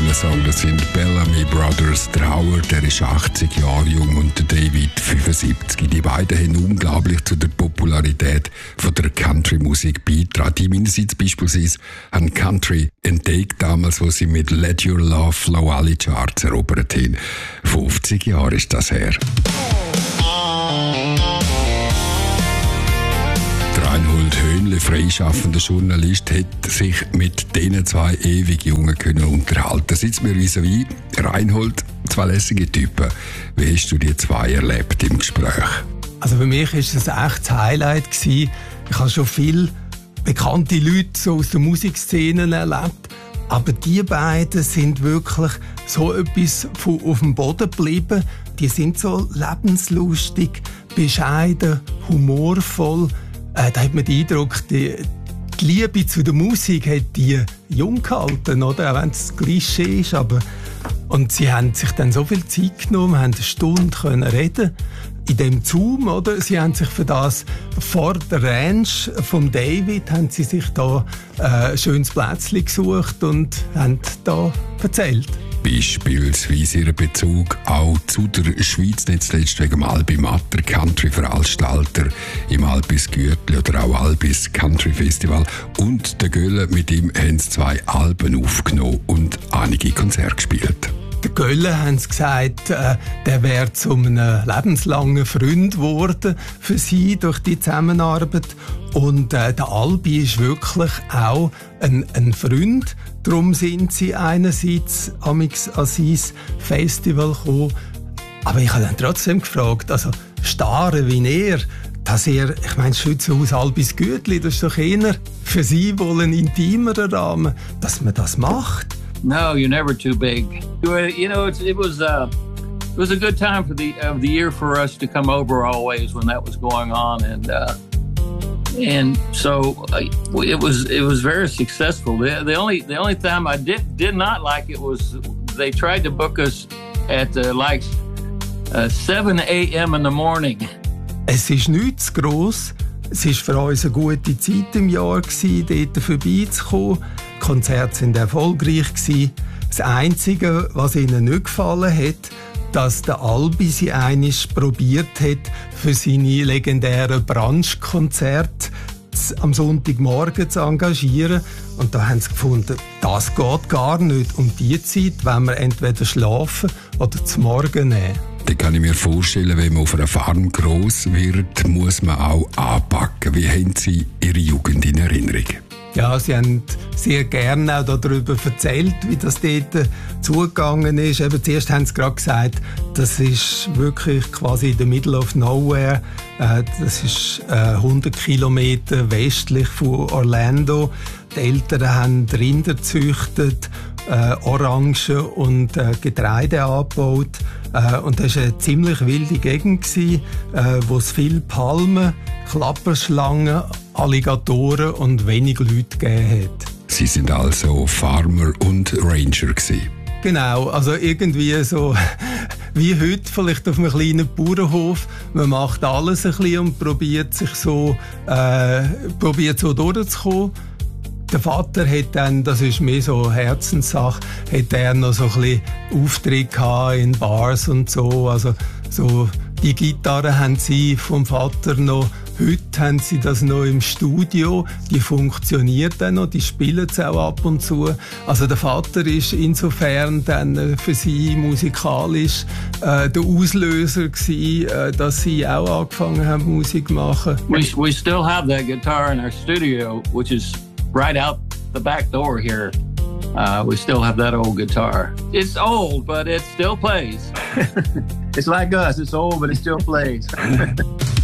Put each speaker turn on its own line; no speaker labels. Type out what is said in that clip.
aktuellen Song. Das sind Bellamy Brothers. Der Howard, der ist 80 Jahre jung und der David 75. Die beiden haben unglaublich zu der Popularität von der Country-Musik beigetragen. Die meinerseits beispielsweise haben Country entdeckt, damals, wo sie mit Let Your Love Flow alle Charts erobert haben. 50 Jahre ist das her. Reinhold Höhnle, freischaffender Journalist, hat sich mit diesen zwei ewig Jungen unterhalten. Sitzt mir vis-à-vis. Reinhold, zwei lässige Typen. Wie hast du die zwei erlebt im Gespräch?
Also für mich war es ein echtes Highlight gewesen. Ich habe schon viele bekannte Leute so aus der Musikszene erlebt. Aber die beiden sind wirklich so etwas auf dem Boden geblieben. Die sind so lebenslustig, bescheiden, humorvoll. Da hat man den Eindruck, die Liebe zu der Musik hat die jung gehalten, oder? Auch wenn es Klischee ist. Und sie haben sich dann so viel Zeit genommen, haben eine Stunde können reden in dem Zoom, oder? Sie haben sich für das vor der Ranch von David haben sie sich da ein schönes Plätzchen gesucht und haben da erzählt.
Beispielsweise ihren Bezug auch zu der Schweiz, nicht zuletzt wegen dem Albi Matter, Country-Veranstalter im Albis Gürtli oder auch Albis Country Festival. Und der Gölle, mit ihm haben sie 2 Alben aufgenommen und einige Konzerte gespielt.
Der Gölle, haben sie gesagt, der wäre zu einem lebenslangen Freund geworden für sie durch die Zusammenarbeit. Und der Albi ist wirklich auch ein Freund. Darum sind sie einerseits an sein Festival gekommen. Aber ich habe dann trotzdem gefragt, also Starre wie er, dass er, ich meine, das Schützenhaus Albis Gürtli, das ist doch eher für sie wohl ein intimerer Rahmen, dass man das macht.
No, you're never too big. You know, it was a good time of the year for us to come over always when that was going on, and so it was very successful. The only time I did not like it was they tried to book us at 7 a.m. in the morning.
Es ist nicht zu gross. Es war für uns eine gute Zeit im Jahr, dort vorbeizukommen. Die Konzerte waren erfolgreich. Das Einzige, was ihnen nicht gefallen hat, dass der Albi sie einmal probiert hat, für seine legendären Brunch-Konzerte am Sonntagmorgen zu engagieren. Und da haben sie gefunden, das geht gar nicht. Um diese Zeit wollen wir entweder schlafen oder zum Morgen nehmen.
Da kann ich mir vorstellen, wenn man auf einer Farm gross wird, muss man auch anpacken. Wie haben Sie Ihre Jugend in Erinnerung?
Ja, sie haben sehr gerne auch darüber erzählt, wie das dort zugegangen ist. Eben zuerst haben sie gerade gesagt, das ist wirklich quasi in the middle of nowhere. Das ist 100 Kilometer westlich von Orlando. Die Eltern haben Rinder gezüchtet, Orangen und Getreide angebaut. Und das war eine ziemlich wilde Gegend, wo es viele Palmen, Klapperschlangen, Alligatoren und wenig Leute gegeben hat.
Sie sind also Farmer und Ranger gewesen.
Genau, also irgendwie so wie heute vielleicht auf einem kleinen Bauernhof. Man macht alles ein bisschen und probiert so durchzukommen. Der Vater hat dann, das ist mehr so Herzenssache, hat er noch so ein bisschen Auftritte gehabt in Bars und so. Also so die Gitarre haben sie vom Vater noch. Heute haben sie das noch im Studio. Die funktioniert dann noch, die spielen es auch ab und zu. Also der Vater ist insofern dann für sie musikalisch der Auslöser gewesen, dass sie auch angefangen haben, Musik zu machen.
We still have that guitar in our studio, which is right out the back door here. We still have that old guitar. It's old, but it still plays. It's like us. It's old, but it still plays.